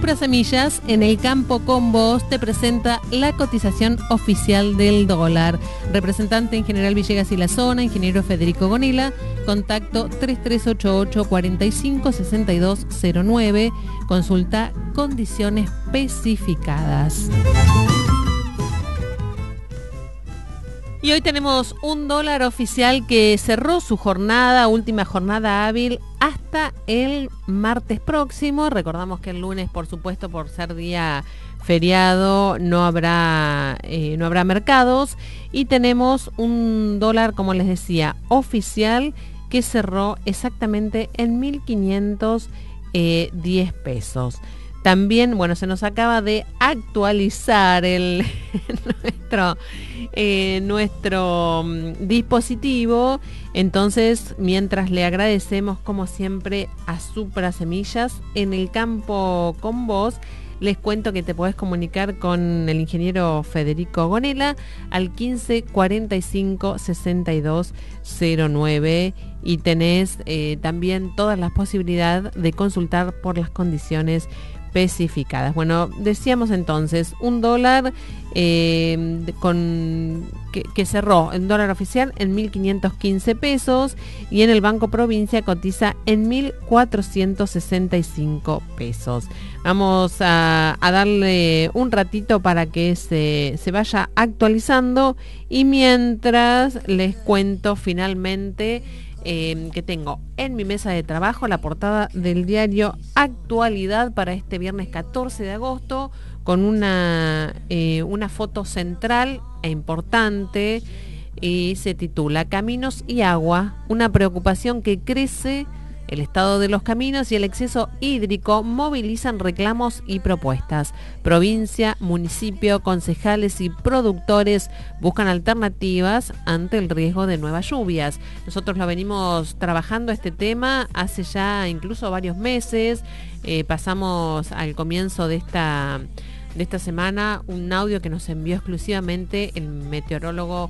Supra Semillas, en el campo con vos, te presenta la cotización oficial del dólar. Representante en General Villegas y la zona, ingeniero Federico Gonila, contacto 3388 45 6209, consulta condiciones especificadas. Y hoy tenemos un dólar oficial que cerró su última jornada hábil hasta el martes próximo. Recordamos que el lunes, por supuesto, por ser día feriado, no habrá mercados. Y tenemos un dólar, como les decía, oficial que cerró exactamente en 1.510 pesos. También, bueno, se nos acaba de actualizar nuestro dispositivo. Entonces, mientras le agradecemos, como siempre, a Supra Semillas, en el campo con vos, les cuento que te podés comunicar con el ingeniero Federico Gonela al 15 45 62 09 y tenés también todas las posibilidades de consultar por las condiciones especificadas. Bueno, decíamos entonces un dólar que cerró el dólar oficial en 1.515 pesos y en el Banco Provincia cotiza en 1.465 pesos. Vamos a darle un ratito para que se vaya actualizando y mientras les cuento finalmente que tengo en mi mesa de trabajo la portada del diario Actualidad para este viernes 14 de agosto con una foto central e importante y se titula Caminos y agua, una preocupación que crece. El estado de los caminos y el exceso hídrico movilizan reclamos y propuestas. Provincia, municipio, concejales y productores buscan alternativas ante el riesgo de nuevas lluvias. Nosotros lo venimos trabajando este tema hace ya incluso varios meses. Pasamos al comienzo de esta semana un audio que nos envió exclusivamente el meteorólogo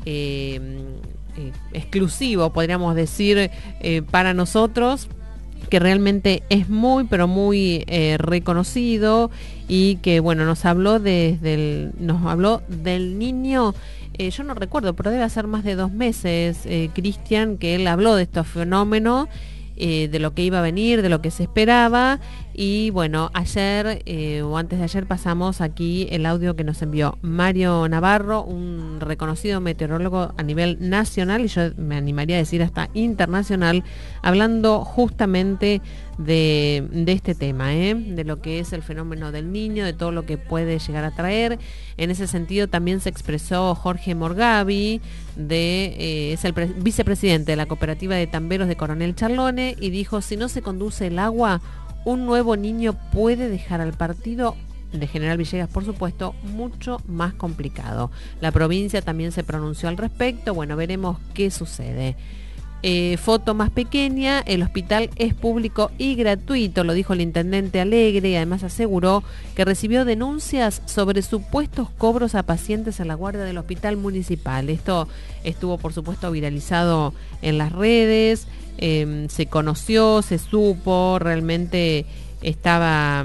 exclusivo, podríamos decir, para nosotros, que realmente es muy, pero muy reconocido y que, bueno, nos habló del niño, yo no recuerdo, pero debe hacer más de 2 meses, Cristian, que él habló de estos fenómenos, de lo que iba a venir, de lo que se esperaba. Y bueno, ayer o antes de ayer pasamos aquí el audio que nos envió Mario Navarro, un reconocido meteorólogo a nivel nacional y yo me animaría a decir hasta internacional, hablando justamente de este tema, de lo que es el fenómeno del Niño, de todo lo que puede llegar a traer. En ese sentido también se expresó Jorge Morgavi, es el vicepresidente de la cooperativa de tamberos de Coronel Charlone, y dijo: si no se conduce el agua, un nuevo Niño puede dejar al partido de General Villegas, por supuesto, mucho más complicado. La provincia también se pronunció al respecto. Bueno, veremos qué sucede. Foto más pequeña, el hospital es público y gratuito, lo dijo el intendente Alegre, y además aseguró que recibió denuncias sobre supuestos cobros a pacientes en la guardia del hospital municipal. Esto estuvo, por supuesto, viralizado en las redes, se conoció, se supo, realmente estaba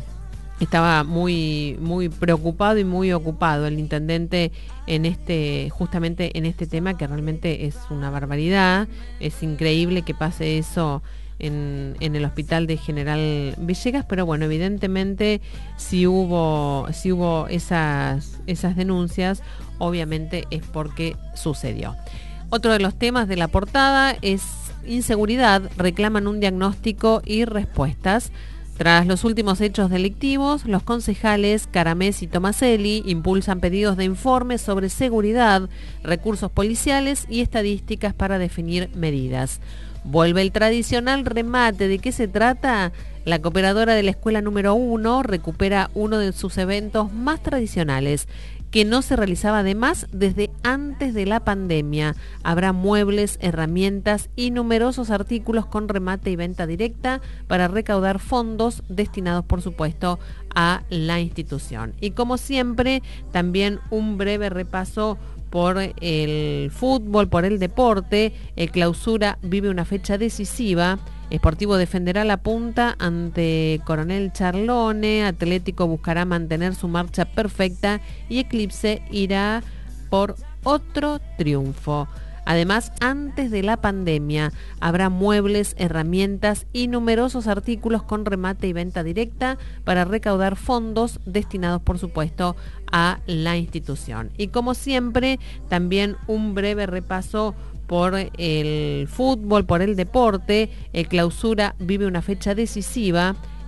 muy, muy preocupado y muy ocupado el intendente justamente en este tema, que realmente es una barbaridad. Es increíble que pase eso en el hospital de General Villegas, pero bueno, evidentemente si hubo esas denuncias, obviamente es porque sucedió. Otro de los temas de la portada es inseguridad, reclaman un diagnóstico y respuestas. Tras los últimos hechos delictivos, los concejales Caramés y Tomaselli impulsan pedidos de informes sobre seguridad, recursos policiales y estadísticas para definir medidas. Vuelve el tradicional remate. ¿De qué se trata? La cooperadora de la escuela número 1 recupera uno de sus eventos más tradicionales, que no se realizaba además desde antes de la pandemia. Habrá muebles, herramientas y numerosos artículos con remate y venta directa para recaudar fondos destinados, por supuesto, a la institución. Y como siempre, también un breve repaso por el fútbol, por el deporte. El Clausura vive una fecha decisiva. Sportivo defenderá la punta ante Coronel Charlone. Atlético buscará mantener su marcha perfecta y Eclipse irá por otro triunfo. Además, antes de la pandemia, habrá muebles, herramientas y numerosos artículos con remate y venta directa para recaudar fondos destinados, por supuesto, a la institución. Y como siempre, también un breve repaso por el fútbol, por el deporte. El Clausura vive una fecha decisiva.